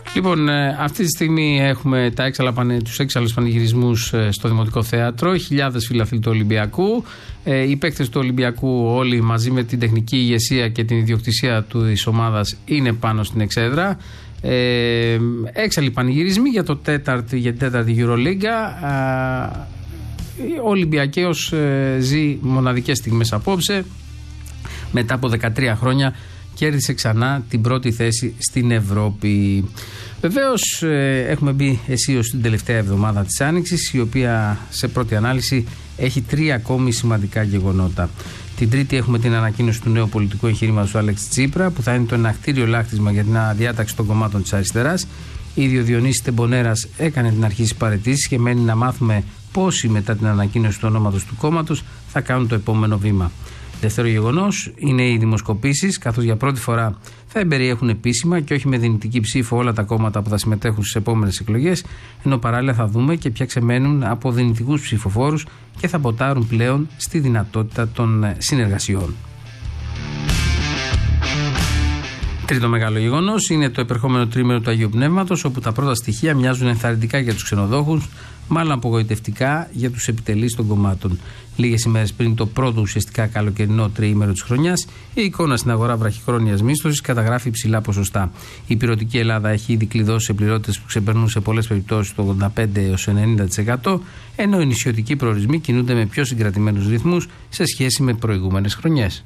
Λοιπόν, αυτή τη στιγμή έχουμε τους έξαλλους πανηγυρισμούς στο Δημοτικό Θέατρο, χιλιάδες φίλαθλοι του Ολυμπιακού. Οι παίκτες του Ολυμπιακού όλοι μαζί με την τεχνική ηγεσία και την ιδιοκτησία της ομάδας είναι πάνω στην εξέδρα. Έξαλλοι πανηγυρισμοί για την τέταρτη Euroliga. Ο Ολυμπιακός ζει μοναδικές στιγμές απόψε. Μετά από 13 χρόνια κέρδισε ξανά την πρώτη θέση στην Ευρώπη. Βεβαίως έχουμε μπει αισίως στην τελευταία εβδομάδα της Άνοιξης, η οποία σε πρώτη ανάλυση έχει 3 ακόμη σημαντικά γεγονότα. Την Τρίτη έχουμε την ανακοίνωση του νέου πολιτικού εγχειρήματος του Αλέξη Τσίπρα, που θα είναι το ενακτήριο λάκτισμα για την αναδιάταξη των κομμάτων της αριστεράς. Ήδη ο Διονύσης Τεμπονέρας έκανε την αρχή της παραιτήσης και μένει να μάθουμε πόσοι μετά την ανακοίνωση του ονόματος του κόμματος θα κάνουν το επόμενο βήμα. Δεύτερο γεγονός είναι οι δημοσκοπήσεις, καθώς για πρώτη φορά θα εμπεριέχουν επίσημα και όχι με δυνητική ψήφο όλα τα κόμματα που θα συμμετέχουν στις επόμενες εκλογές, ενώ παράλληλα θα δούμε και ποια ξεμένουν από δυνητικούς ψηφοφόρους και θα ποτάρουν πλέον στη δυνατότητα των συνεργασιών. Τρίτο μεγάλο γεγονός είναι το επερχόμενο τρίμηνο του Αγίου Πνεύματος, όπου τα πρώτα στοιχεία μοιάζουν ενθαρρυντικά για τους ξενοδόχους, μάλλον απογοητευτικά για τους επιτελείς των κομμάτων. Λίγες ημέρες πριν το πρώτο ουσιαστικά καλοκαιρινό τριήμερο της χρονιάς, η εικόνα στην αγορά βραχυχρόνιας μίσθωσης καταγράφει υψηλά ποσοστά. Η υπηρετική Ελλάδα έχει ήδη κλειδώσει σε πληρώτες που ξεπερνούν σε πολλές περιπτώσεις το 85% έως 90%, ενώ οι νησιωτικοί προορισμοί κινούνται με πιο συγκρατημένους ρυθμούς σε σχέση με προηγούμενες χρονιές.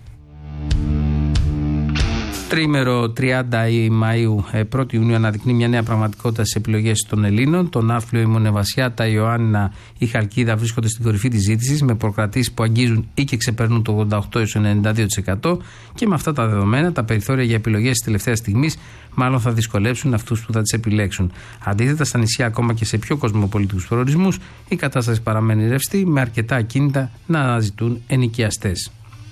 Τρίμερο 30 Μαΐου, 1η Ιουνίου αναδεικνύει μια νέα πραγματικότητα στις επιλογές των Ελλήνων. Το Ναύπλιο, η Μονεβασιά, τα Ιωάννινα, η Χαλκίδα βρίσκονται στην κορυφή της ζήτησης με προκρατήσεις που αγγίζουν ή και ξεπερνούν το 88-92%. Και με αυτά τα δεδομένα, τα περιθώρια για επιλογές της τελευταίας στιγμής μάλλον θα δυσκολέψουν αυτούς που θα τις επιλέξουν. Αντίθετα, στα νησιά, ακόμα και σε πιο κοσμοπολιτικούς προορισμούς, η κατάσταση παραμένει ρευστή, με αρκετά ακίνητα να αναζητούν ενοικιαστές.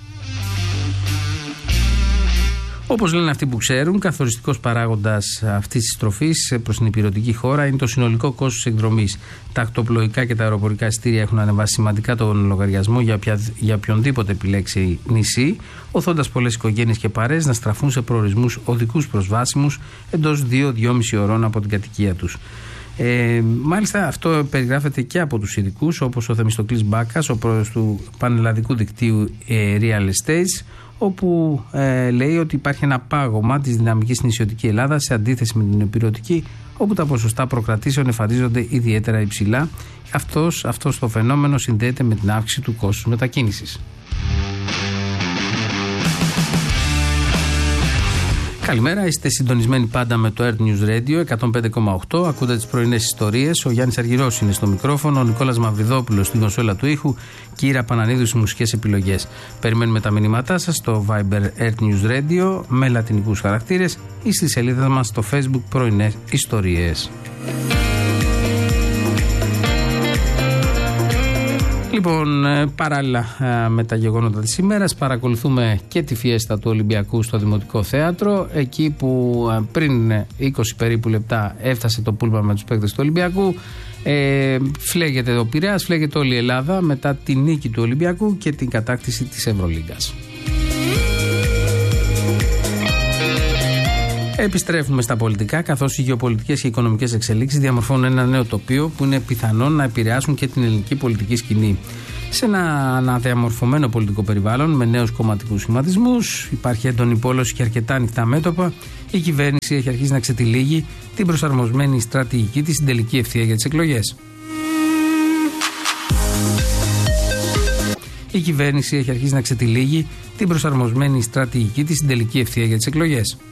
Όπως λένε αυτοί που ξέρουν, καθοριστικός παράγοντας αυτής της στροφής προς την υπηρετική χώρα είναι το συνολικό κόστος εκδρομής. Τα ακτοπλοϊκά και τα αεροπορικά εισιτήρια έχουν ανεβάσει σημαντικά τον λογαριασμό για οποιονδήποτε επιλέξει νησί, οθώντας πολλές οικογένειες και παρέες να στραφούν σε προορισμούς οδικούς προσβάσιμους εντός 2-2,5 ωρών από την κατοικία τους. Μάλιστα αυτό περιγράφεται και από τους ειδικούς, όπως ο Θεμιστοκλής Μπάκας, ο πρόεδρος του πανελλαδικού δικτύου Real Estates, όπου λέει ότι υπάρχει ένα πάγωμα της δυναμικής στην νησιωτική Ελλάδα σε αντίθεση με την ηπειρωτική, όπου τα ποσοστά προκρατήσεων εμφανίζονται ιδιαίτερα υψηλά. Αυτό το φαινόμενο συνδέεται με την αύξηση του κόστους μετακίνησης. Καλημέρα, είστε συντονισμένοι πάντα με το Earth News Radio 105,8. Ακούτε τις πρωινές ιστορίες. Ο Γιάννης Αργυρός είναι στο μικρόφωνο, ο Νικόλας Μαυριδόπουλος στην κονσόλα του ήχου και η Ήρα Πανανίδου στις μουσικές επιλογές. Περιμένουμε τα μηνύματά σας στο Viber Earth News Radio με λατινικούς χαρακτήρες ή στη σελίδα μας στο Facebook Πρωινές Ιστορίες. Λοιπόν, παράλληλα με τα γεγονότα της ημέρας, παρακολουθούμε και τη φιέστα του Ολυμπιακού στο Δημοτικό Θέατρο, εκεί που πριν 20 περίπου λεπτά έφτασε το πούλμα με τους παίκτες του Ολυμπιακού. Φλέγεται ο Πειραιάς, φλέγεται όλη η Ελλάδα μετά τη νίκη του Ολυμπιακού και την κατάκτηση της Ευρωλίγκας. Επιστρέφουμε στα πολιτικά, καθώς οι γεωπολιτικές και οικονομικές εξελίξεις διαμορφώνουν ένα νέο τοπίο που είναι πιθανόν να επηρεάσουν και την ελληνική πολιτική σκηνή. Σε ένα αναδιαμορφωμένο πολιτικό περιβάλλον με νέους κομματικούς σχηματισμούς, υπάρχει έντονη πόλωση και αρκετά ανοιχτά μέτωπα, η κυβέρνηση έχει αρχίσει να ξετυλίγει την προσαρμοσμένη στρατηγική της στην τελική ευθεία για τις εκλογές. Η κυβέρνηση έχει αρχίσει να ξετυλίγει την προσαρμοσμένη στρατηγική της στην τελική ευθεία για τις εκλογές.